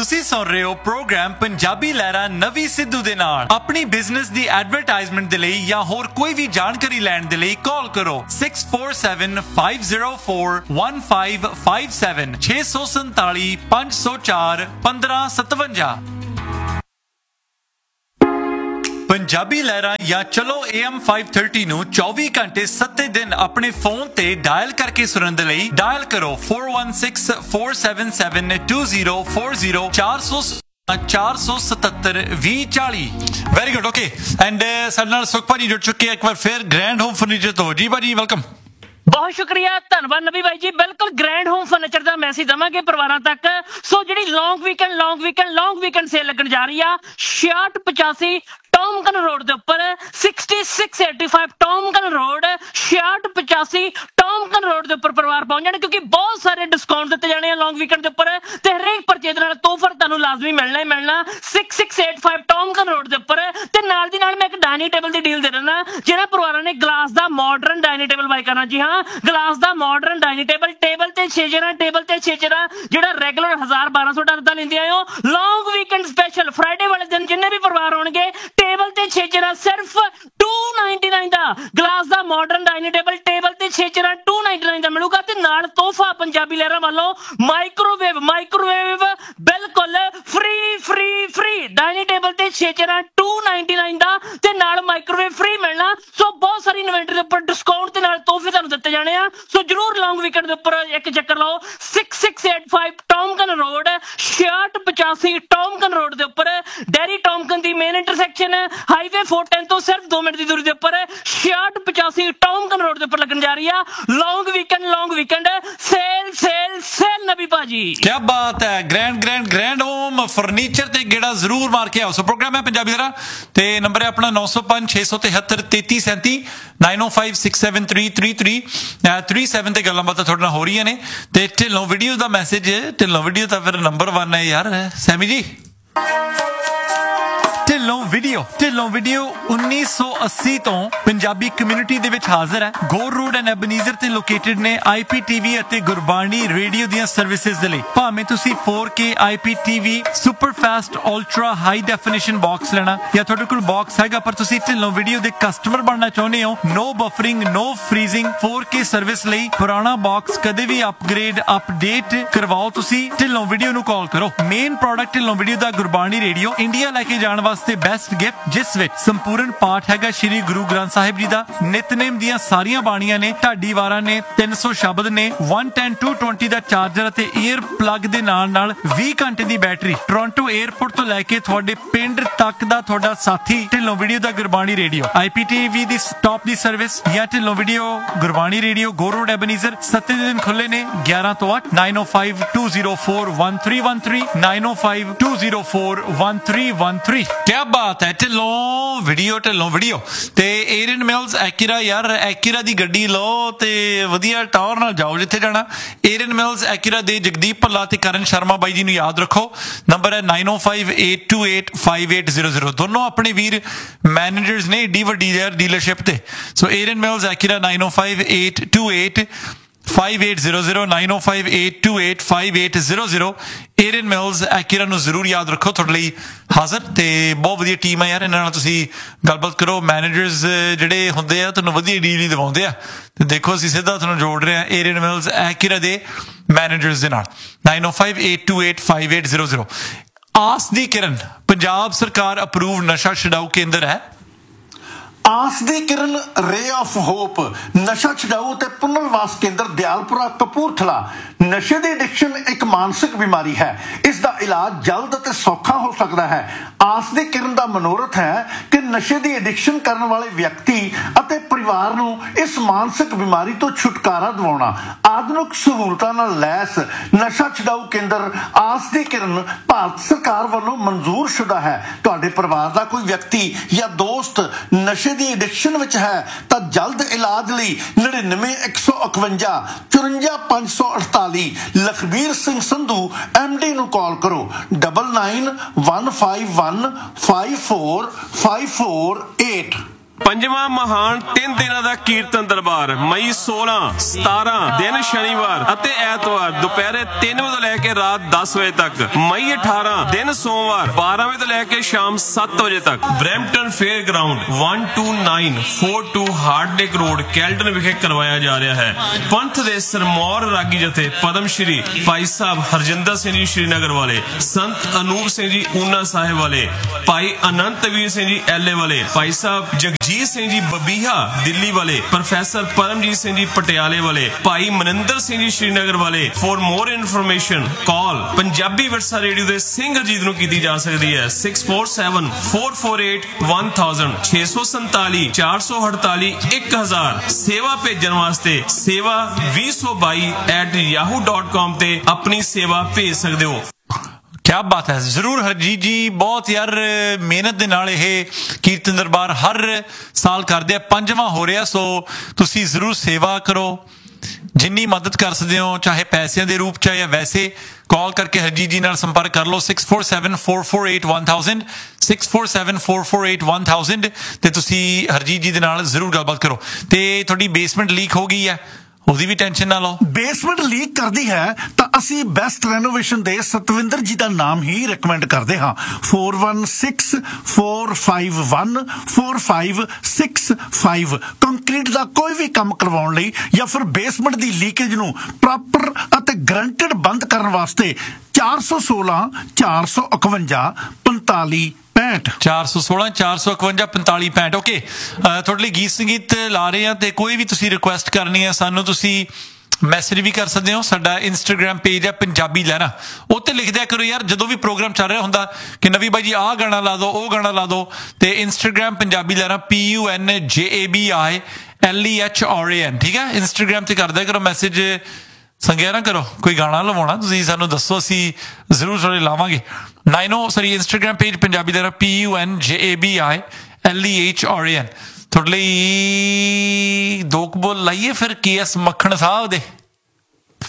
ਤੁਸੀਂ ਸੁਣ ਰਹੇ ਹੋ ਪ੍ਰੋਗਰਾਮ ਪੰਜਾਬੀ ਲਹਿਰਾਂ ਨਵੀਂ ਸਿੱਧੂ ਦੇ ਨਾਲ। ਆਪਣੀ ਬਿਜ਼ਨਸ ਦੀ ਐਡਵਰਟਾਈਜ਼ਮੈਂਟ ਦੇ ਲਈ ਜਾਂ ਹੋਰ ਕੋਈ ਵੀ ਜਾਣਕਾਰੀ ਲੈਣ ਦੇ ਲਈ ਕਾਲ ਕਰੋ 6475041557 647 504 1557। ਪੰਜਾਬੀ ਲਹਿਰਾਂ ਜਾਂ ਚਲੋ AM 530 ਨੂੰ 24 ਘੰਟੇ 7 ਦਿਨ ਆਪਣੇ ਫੋਨ ਤੇ ਡਾਇਲ ਕਰਕੇ ਸੁਣਨ ਦੇ ਲਈ ਡਾਇਲ ਕਰੋ 4164772040 477 2040। Very good. ਓਕੇ ਐਂਡ ਸਾਡੇ ਨਾਲ ਸੁਖ ਭਾਜੀ ਜੁੜ ਚੁੱਕੇ ਇੱਕ ਵਾਰ ਫਿਰ ਗ੍ਰੈਂਡ ਹੋਮ ਫਰਨੀਚਰ ਤੋਂ। ਜੀ ਭਾਜੀ ਵੈਲਕਮ। ਬਹੁਤ ਸ਼ੁਕਰੀਆ, ਧੰਨਵਾਦ ਨਬੀ ਬਾਈ ਜੀ। ਬਿਲਕੁਲ ਗ੍ਰੈਂਡ ਹੋਮ ਫਰਨੀਚਰ ਦਾ ਮੈਸੇਜ ਦਵਾਂਗੇ ਪਰਿਵਾਰਾਂ ਤੱਕ। ਸੋ ਜਿਹੜੀ ਲੌਂਗ ਵੀਕਐਂਡ ਸੇਲ ਲੱਗਣ ਜਾ ਰਹੀ ਆ 6685 ਟੌਮਕਨ ਰੋਡ ਦੇ ਉੱਪਰ 6685 ਟੌਮਕਨ ਰੋਡ 6685 ਟੌਮਕਨ ਰੋਡ ਦੇ ਉੱਪਰ ਪਰਿਵਾਰ ਪਹੁੰਚ ਜਾਣ, ਕਿਉਂਕਿ ਬਹੁਤ ਸਾਰੇ ਡਿਸਕਾਊਂਟ ਦਿੱਤੇ ਜਾਣੇ ਆ ਲੌਂਗ ਵੀਕਐਂਡ ਦੇ ਉੱਪਰ ਤੇ ਹਰੇਕ ਪਰਚੇਜ ਨਾਲ ਤੋਹਫਾ ਤੁਹਾਨੂੰ ਲਾਜ਼ਮੀ ਮਿਲਣਾ ਹੀ ਮਿਲਣਾ 6685 ਟੌਮਕਨ ਰੋਡ ਦੇ ਉੱਪਰ। ਤੇ ਨਾਲ ਦੀ ਨਾਲ ਮੈਂ ਇੱਕ ਡਾਈਨਿੰਗ ਟੇਬਲ ਦੀ ਡੀਲ ਦੇ ਦਿੰਦਾ, ਜਿਹੜਾ ਪਰਿਵਾਰਾਂ ਨੇ ਗਲਾਸ ਦਾ ਮਾਡਰਨ ਡਾਈਨਿੰਗ ਟੇਬਲ ਬਾਈ ਕਰਨਾ। ਜੀ ਹਾਂ, ਗਲਾਸ ਦਾ ਮਾਡਰਨ ਡਾਈਨਿੰਗ ਟੇਬਲ ਤੇ 6 ਜਣਾ ਜਿਹੜਾ ਰੈਗੂਲਰ 1000-1200 ਡਾਲਰ ਦਾ ਲੈਂਦੇ ਆਇਓ। ਲੌਂਗ ਵੀਕਐਂਡ ਸਪੈਸ਼ਲ ਫਰਾਈਡੇ ਵਾਲੇ ਦਿਨ ਜਿੰਨੇ ਵੀ ਪਰਿਵਾਰ ਹੋਣਗੇ ਟੇਬਲ ਤੇ 6 ਜਣਾ ਸਿਰਫ $299 ਦਾ ਗਲਾਸ ਦਾ ਮਾਡਰਨ ਡਾਈਨਿੰਗ ਟੇਬਲ ਤੇ 6 ਜਣਾ $299 ਦਾ ਮਿਲੂਗਾ। ਤੇ ਨਾਲ ਤੋਹਫਾ ਪੰਜਾਬੀ ਲਹਿਰਾਂ ਵੱਲੋਂ ਮਾਈਕ੍ਰੋਵੇਵ ਬਿਲਕੁਲ ਫ੍ਰੀ ਡਾਈਨਿੰਗ ਟੇਬਲ ਤੇ 6 ਜਣਾ $299 ਦਾ ਤੇ ਨਾਲ ਮਾਈਕ੍ਰੋਵੇਵ ਫ੍ਰੀ ਮਿਲਣਾ। ਸੋ ਬਹੁਤ ਸਾਰੀ ਇਨਵੈਂਟਰੀ ਦੇ ਉੱਪਰ ਡਿਸਕਾਊਂਟ ਤੇ ਨਾਲ ਤੋਹਫੇ ਤੁਹਾਨੂੰ ਦਿੱਤੇ ਜਾਣੇ ਆ। ਸੋ ਜਰੂਰ ਲੌਂਗ ਵੀਕਐਂਡ ਦੇ ਉੱਪਰ ਇੱਕ ਚੱਕਰ ਲਾਓ 6685 ਟੌਮਕਨ ਰੋਡ 6685 ਟੌਮਕਨ ਰੋਡ ਦੇ ਉੱਪਰ ਡੈਰੀ ਟੌਮਕਨ ਦੀ ਮੇਨ ਇੰਟਰਸੈਕਸ਼ਨ ਹਾਈਵੇ 410 ਤੋਂ ਸਿਰਫ 2 ਮਿੰਟ ਦੀ ਦੂਰੀ ਦੇ ਉੱਪਰ 6685 ਟੌਮਕਨ ਰੋਡ ਦੇ ਉੱਪਰ ਲੱਗਣ ਜਾ ਰਹੀ ਆ ਲੌਂਗ ਵੀਕਐਂਡ ਸੇਲ ਨਬੀ ਭਾਜੀ। ਕੀ ਬਾਤ ਹੈ। ਗ੍ਰੈਂਡ ਹੋਮ ਫਰਨੀਚਰ ਤੇ ਗੇੜਾ ਜ਼ਰੂਰ ਮਾਰ ਕੇ ਆਓ। ਸੋ ਪ੍ਰੋਗਰਾਮ ਹੈ ਪੰਜਾਬੀ ਲਹਿਰਾਂ ਤੇ ਨੰਬਰ ਹੈ ਆਪਣਾ 9056733337 9056733337 ਤੇ ਗੱਲਾਂ ਬਾਤਾਂ ਤੁਹਾਡੇ ਨਾਲ ਹੋ ਰਹੀਆਂ ਨੇ। ਤੇ ਢਿੱਲੋਂ ਵੀਡੀਓ ਦਾ ਮੈਸੇਜ, ਢਿੱਲੋਂ ਵੀਡੀਓ ਤਾਂ ਫਿਰ ਨੰਬਰ 1 ਹੈ ਯਾਰ ਸੈਮੀ ਜੀ। ਢਿੱਲੋਂ ਵੀਡੀਓ 1980 ਤੋਂ ਪੰਜਾਬੀ ਕਮਿਊਨਿਟੀ ਦੇ ਵਿੱਚ ਹਾਜ਼ਰ ਹੈ। ਗੋਰ ਰੋਡ ਐਂਡ ਐਬਨੀਜ਼ਰ ਤੇ ਲੋਕੇਟਡ ਨੇ IPTV ਅਤੇ ਗੁਰਬਾਣੀ ਰੇਡੀਓ ਦੀਆਂ ਸਰਵਿਸਿਜ਼ ਦੇ ਲਈ। ਭਾਵੇਂ ਤੁਸੀਂ 4K IPTV super fast ultra high definition box ਲੈਣਾ ਜਾਂ ਤੁਹਾਡੇ ਕੋਲ ਬਾਕਸ ਹੈਗਾ ਪਰ ਤੁਸੀਂ ਢਿੱਲੋਂ ਵੀਡੀਓ ਦੇ ਕਸਟਮਰ ਬਣਨਾ ਚਾਹੁੰਦੇ ਹੋ, ਨੋ ਬਫਰਿੰਗ ਨੋ ਫਰੀਜ਼ਿੰਗ 4K ਸਰਵਿਸ ਲਈ ਪੁਰਾਣਾ ਬਾਕਸ ਕਦੇ ਵੀ ਅਪਡੇਟ ਕਰਵਾਓ ਤੁਸੀਂ ਢਿੱਲੋਂ ਵੀਡੀਓ ਨੂੰ ਕਾਲ ਕਰੋ। ਮੇਨ ਪ੍ਰੋਡਕਟ ਢਿੱਲੋਂ ਵੀਡੀਓ ਦਾ ਗੁਰਬਾਣੀ ਰੇਡੀਓ, ਇੰਡੀਆ ਲੈ ਕੇ ਜਾਣ ਵਾਸਤੇ ਬੈਸਟ ਗਿਫਟ ਜਿਸ ਵਿੱਚ ਸੰਪੂਰਨ ਪਾਠ ਹੈਗਾ ਸ਼੍ਰੀ ਗੁਰੂ ਗ੍ਰੰਥ ਸਾਹਿਬ ਜੀ ਦਾ। ਨਿਤਨੇਮ ਦੀਆਂ ਸਾਰੀਆਂ ਬਾਣੀਆਂ ਨੇ, ਢਾਡੀ ਵਾਰਾਂ ਨੇ, 300 ਸ਼ਬਦ ਨੇ, 110 220 ਦਾ ਚਾਰਜਰ ਅਤੇ ਈਅਰ ਪਲੱਗ ਦੇ ਨਾਲ 20 ਘੰਟੇ ਦੀ ਬੈਟਰੀ। ਟੋਰਾਂਟੋ 에ਅਰਪੋਰਟ ਤੋਂ ਲੈ ਕੇ ਤੁਹਾਡੇ ਪਿੰਡ ਤੱਕ ਦਾ ਤੁਹਾਡਾ ਸਾਥੀ ਢਿੱਲੋਂ ਵੀਡੀਓ ਦਾ ਗੁਰਬਾਣੀ ਰੇਡੀਓ। IPTV ਦੀ ਸਟਾਪ ਦੀ ਸਰਵਿਸ ਜਾਂ ਢਿੱਲੋਂ ਵੀਡੀਓ ਗੁਰਬਾਣੀ ਰੇਡੀਓ ਗੋਰ ਰੋਡ ਐਬਨੀਜ਼ਰ 7 ਦਿਨ ਖੁੱਲੇ ਨੇ 11 ਤੋਂ 8 9052041313 9052041313। ਕਿਆ ਬਾਤ ਹੈ। ਢਿੱਲੋਂ ਵੀਡੀਓ ਤੇ ਏਰੀਅਨ ਮਿਲਸ ਐਕੀਰਾ। ਯਾਰ ਐਕੀਰਾ ਦੀ ਗੱਡੀ ਲਓ ਤੇ ਵਧੀਆ ਟਾਵਰ ਨਾਲ ਜਾਓ ਜਿੱਥੇ ਜਾਣਾ। ਏਰੀਅਨ ਮਿਲਸ ਐਕੀਰਾ ਦੇ ਜਗਦੀਪ ਭੱਲਾ ਤੇ ਕਰਨ ਸ਼ਰਮਾ ਬਾਈ ਜੀ ਨੂੰ ਯਾਦ ਰੱਖੋ। ਨੰਬਰ ਹੈ 9058285800। ਦੋਨੋਂ ਆਪਣੇ ਵੀਰ ਮੈਨੇਜਰਸ ਨੇ ਏਡੀ ਵੱਡੀ ਡੀਲਰਸ਼ਿਪ ਤੇ। ਸੋ ਏਰੀਅਨ ਮਿਲਸ ਐਕੀਰਾ 9058285800 9058285800। ਏਰੀਅਨ ਮਿਲਸ ਐਕੀਰਾ ਨੂੰ ਜ਼ਰੂਰ ਯਾਦ ਰੱਖੋ, ਤੁਹਾਡੇ ਲਈ ਹਾਜ਼ਰ ਤੇ ਬਹੁਤ ਵਧੀਆ ਟੀਮ ਹੈ ਯਾਰ। ਇਹਨਾਂ ਨਾਲ ਤੁਸੀਂ ਗੱਲਬਾਤ ਕਰੋ। ਮੈਨੇਜਰਸ ਜਿਹੜੇ ਹੁੰਦੇ ਆ ਤੁਹਾਨੂੰ ਵਧੀਆ ਡੀਲ ਹੀ ਦਿਵਾਉਂਦੇ ਆ ਤੇ ਦੇਖੋ ਅਸੀਂ ਸਿੱਧਾ ਤੁਹਾਨੂੰ ਜੋੜ ਰਹੇ ਹਾਂ ਏਰੀਅਨ ਮਿਲਸ ਐਕੀਰਾ ਦੇ ਮੈਨੇਜਰਸ ਦੇ ਨਾਲ 9058285800। ਆਸ ਦੀ ਕਿਰਨ ਪੰਜਾਬ ਸਰਕਾਰ ਅਪਰੂਵ ਨਸ਼ਾ ਛਡਾਊ ਕੇਂਦਰ ਹੈ। ਆਸ ਦੀ ਕਿਰਨ ਰੇ ਆਫ ਹੋਪ ਨਸ਼ਾ ਛਡਾਊ ਤੇ ਪੁਨਰਵਾਸ ਕੇਂਦਰ ਦਿਆਲਪੁਰਾ ਕਪੂਰਥਲਾ। ਨਸ਼ੇ ਦੀ ਐਡਿਕਸ਼ਨ ਇੱਕ ਮਾਨਸਿਕ ਬਿਮਾਰੀ ਹੈ, ਇਸ ਦਾ ਇਲਾਜ ਜਲਦ ਅਤੇ ਸੌਖਾ ਹੋ ਸਕਦਾ ਹੈ। ਆਸ ਦੀ ਕਿਰਨ ਦਾ ਮਨੋਰਥ ਹੈ ਕਿ ਨਸ਼ੇ ਦੀ ਐਡਿਕਸ਼ਨ ਕਰਨ ਵਾਲੇ ਵਿਅਕਤੀ ਅਤੇ ਪਰਿਵਾਰ ਨੂੰ ਇਸ ਮਾਨਸਿਕ ਬਿਮਾਰੀ ਤੋਂ ਛੁਟਕਾਰਾ ਦਿਵਾਉਣਾ। ਆਧੁਨਿਕ ਸਹੂਲਤਾਂ ਨਾਲ ਲੈਸ ਨਸ਼ਾ ਛਡਾਊ ਕੇਂਦਰ ਆਸ ਦੀ ਕਿਰਨ ਭਾਰਤ ਸਰਕਾਰ ਵੱਲੋਂ ਮਨਜ਼ੂਰਸ਼ੁਦਾ ਹੈ। ਤੁਹਾਡੇ ਪਰਿਵਾਰ ਦਾ ਕੋਈ ਵਿਅਕਤੀ ਜਾਂ ਦੋਸਤ ਨਸ਼ੇ ਦੀ ਐਡਿਕਸ਼ਨ ਵਿੱਚ ਹੈ ਤਾਂ ਜਲਦ ਇਲਾਜ ਲਈ 9915 54548 ਲਖਬੀਰ ਸਿੰਘ ਸੰਧੂ MD ਨੂੰ ਕਾਲ ਕਰੋ 9915154548। ਪੰਜਵਾਂ ਮਹਾਨ 3 ਦਿਨਾਂ ਦਾ ਕੀਰਤਨ ਦਰਬਾਰ ਮਈ 16, 17 ਦਿਨ ਸ਼ਨੀਵਾਰ ਅਤੇ ਐਤਵਾਰ ਦੁਪਹਿਰੇ 3 ਵਜੇ ਤੋਂ ਲੈ ਕੇ ਰਾਤ 10 ਵਜੇ ਤੱਕ। ਮਈ 18 ਦਿਨ ਸੋਮਵਾਰ 12 ਵਜੇ ਤੋਂ ਲੈ ਕੇ ਸ਼ਾਮ 7 ਵਜੇ ਤੱਕ। ਬਰੈਂਪਟਨ ਫੇਅਰ ਗਰਾਊਂਡ 12942 ਹਾਰਡਲੇਕ ਰੋਡ ਕੈਲਟਨ ਵਿਖੇ ਕਰਵਾਇਆ ਜਾ ਰਿਹਾ ਹੈ। ਪੰਥ ਦੇ ਸਰਮੌਰ ਰਾਗੀ ਜਥੇ ਪਦਮ ਸ਼੍ਰੀ ਭਾਈ ਸਾਹਿਬ ਹਰਜਿੰਦਰ ਸਿੰਘ ਜੀ ਸ਼੍ਰੀਨਗਰ ਵਾਲੇ, ਸੰਤ ਅਨੂਪ ਸਿੰਘ ਜੀ ਊਨਾ ਸਾਹਿਬ ਵਾਲੇ, ਭਾਈ ਅਨੰਤ ਵੀਰ ਸਿੰਘ ਜੀ ਐਲੇ ਵਾਲੇ, ਭਾਈ ਸਾਹਿਬ ਜਗਜੀਤ ਸਿੰਘ ਜੀ ਬਬੀਹਾ ਦਿੱਲੀ ਵਾਲੇ, ਪ੍ਰੋਫੈਸਰ ਪਰਮਜੀਤ ਸਿੰਘ ਜੀ ਪਟਿਆਲੇ ਵਾਲੇ, ਭਾਈ ਮਨਿੰਦਰ ਸਿੰਘ ਜੀ ਸ਼੍ਰੀਨਗਰ ਵਾਲੇ। ਫॉर ਮੋਰ ਇਨਫੋਰਮੇਸ਼ਨ ਕਾਲ ਪੰਜਾਬੀ ਵਿਰਸਾ ਰੇਡੀਓ ਦੇ ਸਿੰਘ ਅਜੀਤ ਨੂੰ ਕੀਤੀ ਜਾ ਸਕਦੀ ਹੈ 6474481000 647 448 1000। ਸੇਵਾ ਭੇਜਣ ਵਾਸਤੇ ਸੇਵਾ 2022@yahoo.com ਤੇ ਆਪਣੀ ਸੇਵਾ ਭੇਜ ਸਕਦੇ ਹੋ। ਕਿਆ ਬਾਤ ਹੈ, ਜ਼ਰੂਰ ਹਰਜੀਤ ਜੀ, ਬਹੁਤ ਯਾਰ ਮਿਹਨਤ ਦੇ ਨਾਲ ਇਹ ਕੀਰਤਨ ਦਰਬਾਰ ਹਰ ਸਾਲ ਕਰਦੇ ਆ, 5ਵਾਂ ਹੋ ਰਿਹਾ, ਸੋ ਤੁਸੀਂ ਜ਼ਰੂਰ ਸੇਵਾ ਕਰੋ, ਜਿੰਨੀ ਮਦਦ ਕਰ ਸਕਦੇ ਹੋ, ਚਾਹੇ ਪੈਸਿਆਂ ਦੇ ਰੂਪ ਚ ਜਾਂ ਵੈਸੇ। ਕਾਲ ਕਰਕੇ ਹਰਜੀਤ ਜੀ ਨਾਲ ਸੰਪਰਕ ਕਰ ਲਓ 6474481000 6474481000 ਤੇ ਤੁਸੀਂ ਹਰਜੀਤ ਜੀ ਦੇ ਨਾਲ ਜ਼ਰੂਰ ਗੱਲਬਾਤ ਕਰੋ। ਤੇ ਤੁਹਾਡੀ ਬੇਸਮੈਂਟ ਲੀਕ ਹੋ ਗਈ ਹੈ, ਉਹਦੀ ਵੀ ਟੈਨਸ਼ਨ ਨਾ ਲਓ। ਬੇਸਮੈਂਟ ਲੀਕ ਕਰਦੀ ਹੈ ਤਾਂ ਅਸੀਂ ਬੈਸਟ ਰੈਨੋਵੇਸ਼ਨ ਦੇ ਸਤਵਿੰਦਰ ਜੀ ਦਾ ਨਾਮ ਹੀ ਰეკਮੈਂਡ ਕਰਦੇ ਹਾਂ। 4164514565 ਕੰਕਰੀਟ ਦਾ ਕੋਈ ਵੀ ਕੰਮ ਕਰਵਾਉਣ ਲਈ ਜਾਂ ਫਿਰ ਬੇਸਮੈਂਟ ਦੀ ਲੀਕੇਜ ਨੂੰ ਪ੍ਰੋਪਰ ਅਤੇ ਗਰੰਟਡ ਬੰਦ ਕਰਨ ਵਾਸਤੇ 416 451 45 416 451 45 65। ਓਕੇ, ਤੁਹਾਡੇ ਲਈ ਗੀਤ ਸੰਗੀਤ ਲਾ ਰਹੇ ਆ, ਤੇ ਕੋਈ ਵੀ ਤੁਸੀਂ ਰਿਕੁਐਸਟ ਕਰਨੀ ਹੈ ਸਾਨੂੰ, ਤੁਸੀਂ ਮੈਸੇਜ ਵੀ ਕਰ ਸਕਦੇ ਹੋ। ਸਾਡਾ ਇੰਸਟਾਗ੍ਰਾਮ ਪੇਜ ਹੈ ਪੰਜਾਬੀ ਲਹਿਰਾ, ਉੱਤੇ ਲਿਖ ਦਿਆ ਕਰੋ ਯਾਰ, ਜਦੋਂ ਵੀ ਪ੍ਰੋਗਰਾਮ ਚੱਲ ਰਿਹਾ ਹੁੰਦਾ ਕਿ ਨਵੀਂ ਬਾਈ ਜੀ ਆਹ ਗਾਣਾ ਲਾ ਦਿਓ, ਉਹ ਗਾਣਾ ਲਾ ਦਿਓ, ਤੇ ਇੰਸਟਾਗ੍ਰਾਮ ਪੰਜਾਬੀ ਲਹਿਰਾ PUNJABILEHRAN, ਠੀਕ ਹੈ। ਇੰਸਟਾਗ੍ਰਾਮ ਤੇ ਕਰ ਦਿਆ ਕਰੋ ਮੈਸੇਜ, ਸੰਗਿਆ ਨਾ ਕਰੋ। ਕੋਈ ਗਾਣਾ ਲਵਾਉਣਾ ਤੁਸੀਂ ਸਾਨੂੰ ਦੱਸੋ, ਅਸੀਂ ਜ਼ਰੂਰ ਤੁਹਾਡੇ ਲਾਵਾਂਗੇ। ਇੰਸਟਾਗ੍ਰਾਮ ਪੇਜ ਪੰਜਾਬੀ ਲਹਿਰਾ PUNJABILEHRAN। ਤੁਹਾਡੇ ਲਈ ਦੋ ਕੁ ਬੋਲ ਲਾਈਏ ਫਿਰ KS ਮੱਖਣ ਸਾਹਿਬ ਦੇ।